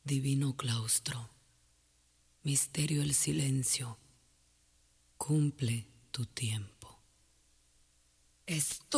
Divino claustro, misterio el silencio, cumple tu tiempo. Estoy